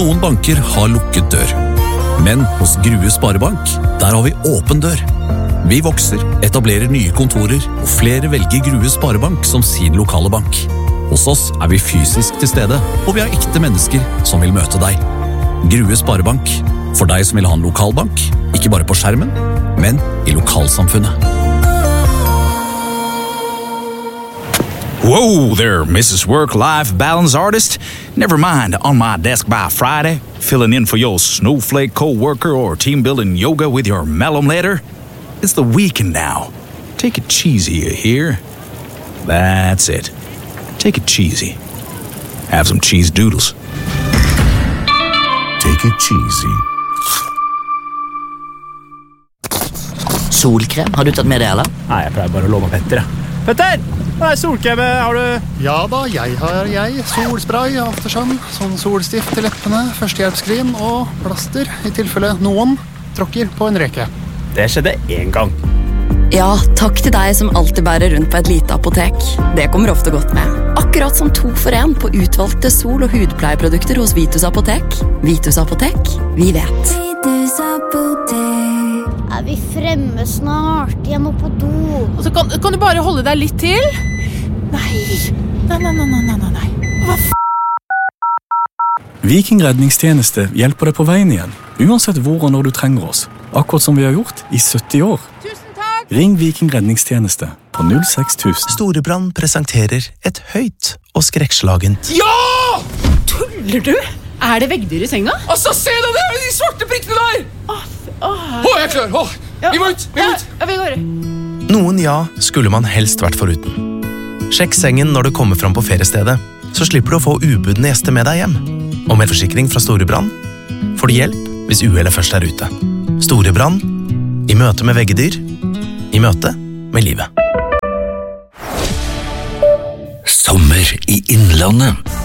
Noen banker har lukket dør. Men hos Grue Sparebank, der har vi åpen dør. Vi vokser, etablerer nye kontorer, og flere velger Grue Sparebank som sin lokale bank. Hos oss er vi fysisk til stede, og vi har ekte mennesker som vil møte deg. Grue Sparebank, for deg som vil ha en lokalbank, ikke bare på skjermen, men i lokalsamfunnet. Whoa there, Mrs. Work-Life Balance Artist. Never mind, on my desk by Friday, filling in for your snowflake co-worker or team-building yoga with your malum letter. It's the weekend now. Take it cheesy, you hear? That's it. Take it cheesy. Have some cheese doodles. Take it cheesy. Solkrem, har du tatt med det, eller? Nei, jeg pleier bare å låne Petter, Petter! Hva er solkrem, har du? Ja da, jeg har solspray, aftersun, sånn solstift til leppene, førstehjelpskrim og plaster, i tilfelle noen tråkker på en reke. Det skjedde en gang. Ja, takk til deg som alltid bærer rundt på et lite apotek. Det kommer ofte godt med. Akkurat som 2 for 1 på utvalgte sol- og hudpleieprodukter hos Vitus Apotek. Vitus Apotek, vi vet. Vitus Apotek. Er vi fremme snart? Jeg må på do. Og så kan du bare holde deg litt til? Nei. Hva Viking redningstjeneste hjelper deg på veien igjen, uansett hvor og når du trenger oss. Akkurat som vi har gjort i 70 år. Tusen takk! Ring Viking redningstjeneste på 06000. Storebrand presenterer et høyt og skrekkslagent. Ja! Tuller du? Er det veggdyr i senga? Altså, se deg der, de svarte prikkene der! Jeg er klar, vi må ut, Ja, vi går. Noen skulle man helst vært foruten. Sjekk sengen når du kommer fram på feriestedet, så slipper du å få ubudne gjester med deg hjem. Og med forsikring fra Storebrand får du hjelp hvis uhellet først er ute. Storebrand, i møte med veggedyr, i møte med livet. Sommer i Innlandet.